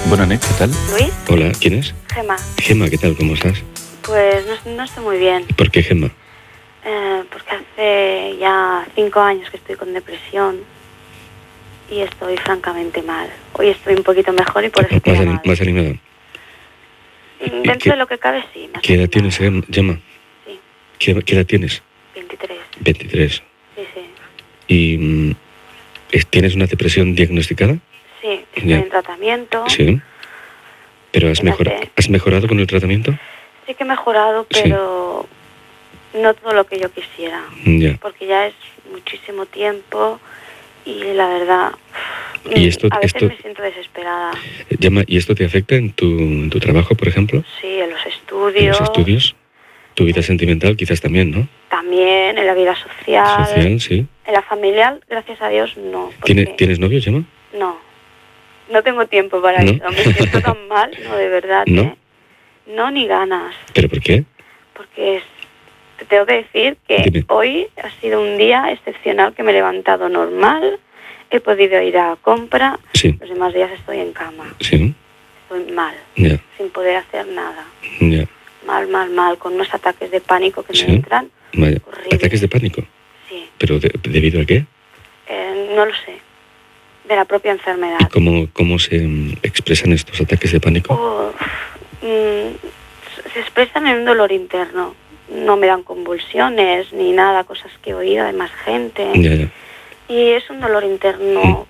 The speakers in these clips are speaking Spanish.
Buenas noches, ¿qué tal? ¿Luis? Hola, ¿quién es? Gemma. Gemma, ¿qué tal? ¿Cómo estás? Pues no estoy muy bien. ¿Por qué, Gemma? Porque hace ya 5 años que estoy con depresión y estoy francamente mal. Hoy estoy un poquito mejor y por eso te he llamado. ¿Más animada? Dentro de lo que cabe, sí. ¿Qué edad tienes, Gemma? Sí. ¿Qué edad tienes? 23. 23. Sí. ¿Y tienes una depresión diagnosticada? Sí, estoy en tratamiento. Sí. ¿Pero has mejorado con el tratamiento? Sí que he mejorado, pero no todo lo que yo quisiera. Ya. Porque ya es muchísimo tiempo y la verdad, a veces me siento desesperada. Gemma, ¿y esto te afecta en tu trabajo, por ejemplo? Sí, en los estudios. ¿En los estudios? ¿Tu vida sentimental quizás también, no? También, en la vida social. Social, sí. En la familiar, gracias a Dios, no. ¿Tienes novio, Gemma? No tengo tiempo para eso. Me siento tan mal, de verdad. ¿No? No, ni ganas. ¿Pero por qué? Porque te tengo que decir que hoy ha sido un día excepcional, que me he levantado normal, he podido ir a compra, los demás días estoy en cama. Sí. Estoy mal, sin poder hacer nada. Ya. Mal, con unos ataques de pánico que me entran. Horribles. ¿Ataques de pánico? Sí. ¿Pero debido a qué? No lo sé. De la propia enfermedad. ¿Y cómo se expresan estos ataques de pánico? Se expresan en un dolor interno. No me dan convulsiones ni nada, cosas que he oído de más gente. Ya. Y es un dolor interno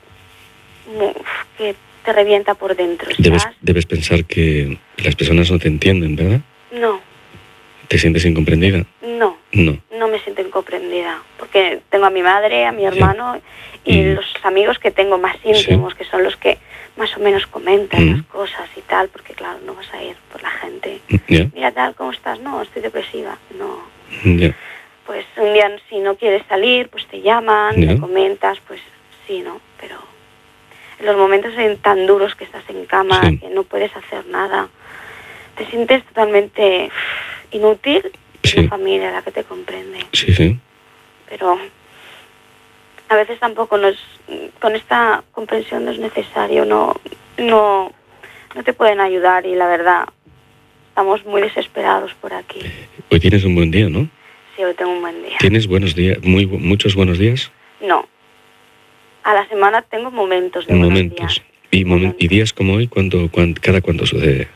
que te revienta por dentro. Debes pensar que las personas no te entienden, ¿verdad? No. ¿Te sientes incomprendida? No me siento incomprendida, porque tengo a mi madre, a mi hermano y los amigos que tengo más íntimos, que son los que más o menos comentan las cosas y tal, porque claro, no vas a ir por la gente. Mira tal, ¿cómo estás? No, estoy depresiva. No. Pues un día, si no quieres salir, pues te llaman, te comentas, pues sí, ¿no? Pero en los momentos tan duros que estás en cama, que no puedes hacer nada, te sientes totalmente inútil. Una familia la que te comprende. Sí. Pero a veces tampoco con esta comprensión no es necesario, no te pueden ayudar y la verdad estamos muy desesperados por aquí. Hoy tienes un buen día, ¿no? Sí, hoy tengo un buen día. ¿Tienes buenos días, muchos buenos días? No. A la semana tengo momentos de buenos días. ¿Y días como hoy, cada cuánto sucede?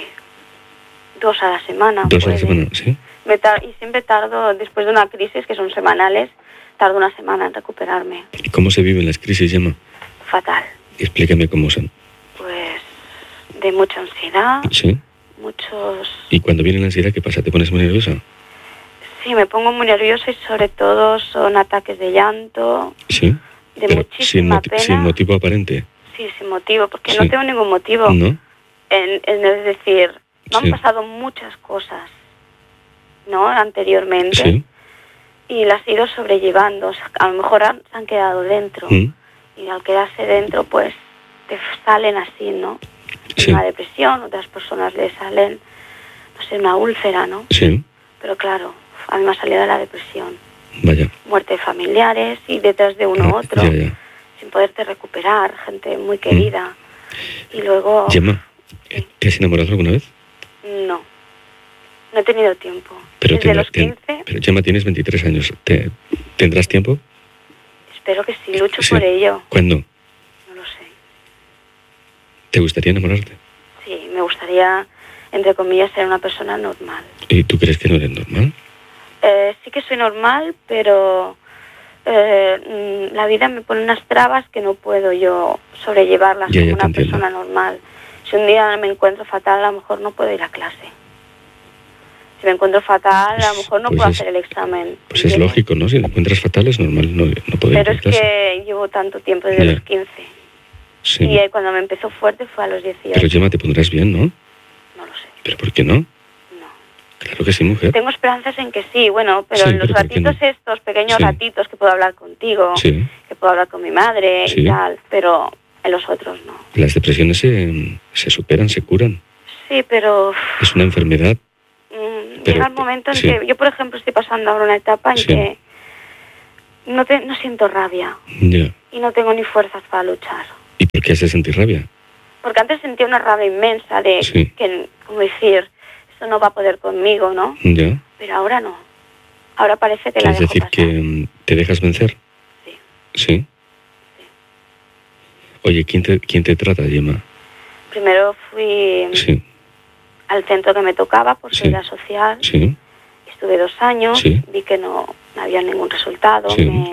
2 a la semana. 2 a la semana, sí. Y siempre tardo, después de una crisis, que son semanales, tardo una semana en recuperarme. ¿Y cómo se viven las crisis, Gemma? Fatal. Explícame cómo son. Pues de mucha ansiedad. Sí. ¿Y cuando viene la ansiedad, qué pasa? ¿Te pones muy nerviosa? Sí, me pongo muy nerviosa y sobre todo son ataques de llanto. Sí. De muchísima pena. ¿Sin motivo aparente? Sí, sin motivo, porque no tengo ningún motivo. ¿No? Es decir, me han pasado muchas cosas, ¿no? Anteriormente. Sí. Y las he ido sobrellevando. A lo mejor se han quedado dentro. Y al quedarse dentro, pues, te salen así, ¿no? Una depresión, otras personas le salen, no sé, una úlcera, ¿no? Sí. Pero claro, a mí me ha salido la depresión. Vaya. Muerte de familiares y detrás de uno otro. Ya. Sin poderte recuperar, gente muy querida. Y luego... Gemma, ¿te has enamorado alguna vez? No he tenido tiempo. Pero desde los 15... Pero Gemma, tienes 23 años. ¿Tendrás tiempo? Espero que sí, lucho por ello. ¿Cuándo? No lo sé. ¿Te gustaría enamorarte? Sí, me gustaría, entre comillas, ser una persona normal. ¿Y tú crees que no eres normal? Sí que soy normal, pero la vida me pone unas trabas que no puedo yo sobrellevarlas como una persona normal. Si un día me encuentro fatal, a lo mejor no puedo ir a clase. Si me encuentro fatal, a lo mejor no puedo hacer el examen. Pues es lógico, ¿no? Si te encuentras fatal es normal no poder ir a clase. Pero es que llevo tanto tiempo, desde los 15. Sí. Y cuando me empezó fuerte fue a los 18. Pero Gemma, te pondrás bien, ¿no? No lo sé. ¿Pero por qué no? No. Claro que sí, mujer. Tengo esperanzas en que sí, bueno, pero en los ratitos estos, pequeños ratitos que puedo hablar contigo, que puedo hablar con mi madre y tal, pero en los otros no. Las depresiones se superan, se curan. Sí, pero... Es una enfermedad. Llega el momento en que yo, por ejemplo, estoy pasando ahora una etapa en que no siento rabia. Ya. Y no tengo ni fuerzas para luchar. ¿Y por qué has de sentir rabia? Porque antes sentía una rabia inmensa de que, como decir, eso no va a poder conmigo, ¿no? Ya. Pero ahora no. Ahora parece que la dejo decir, pasar. que te dejas vencer. Sí. ¿Sí? Oye, ¿quién te trata, Gemma? Primero fui al centro que me tocaba por seguridad social. Sí. Estuve 2 años, vi que no había ningún resultado.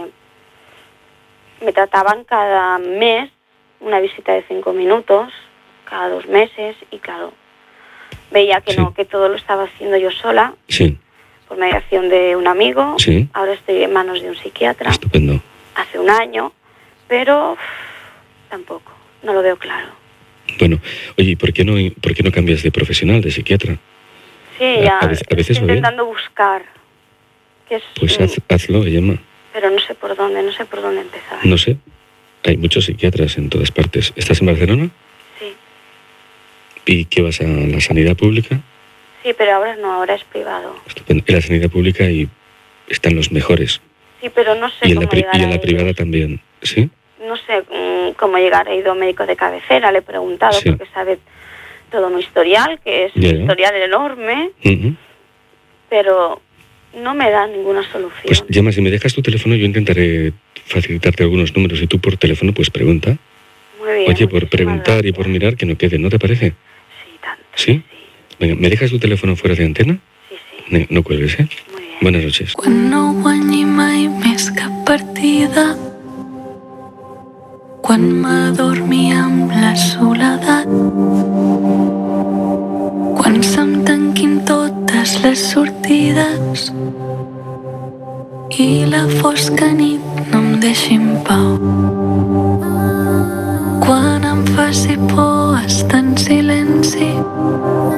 Me trataban cada mes, una visita de 5 minutos, cada 2 meses, y claro, veía que no, que todo lo estaba haciendo yo sola, por mediación de un amigo. Ahora estoy en manos de un psiquiatra. Estupendo. Hace 1 año, pero tampoco, no lo veo claro. Bueno, oye, ¿y por qué no cambias de profesional, de psiquiatra? Sí, ya a veces estoy intentando buscar. Que es, pues hazlo, Gemma. Pero no sé por dónde empezar. No sé, hay muchos psiquiatras en todas partes. ¿Estás en Barcelona? Sí. ¿Y qué vas a la sanidad pública? Sí, pero ahora no, ahora es privado. Estupendo. En la sanidad pública están los mejores. Sí, pero no sé cómo llegar y en la privada también, ¿sí? No sé cómo llegar. He ido a médico de cabecera, le he preguntado porque sabe todo mi historial, que es un historial enorme, pero no me da ninguna solución. Pues llama, si me dejas tu teléfono, yo intentaré facilitarte algunos números y tú por teléfono pues pregunta. Muy bien. Oye, por preguntar y por mirar que no quede, ¿no te parece? Sí, tanto. ¿Sí? Venga, ¿me dejas tu teléfono fuera de antena? Sí. No cuelgues, ¿eh? Muy bien. Buenas noches. Quan no guanyi mai més cap partida, quan m'adormi amb la soledat, quan se'm tanquin totes les sortides i la fosca nit no em deixi en pau, quan em faci por estar en silenci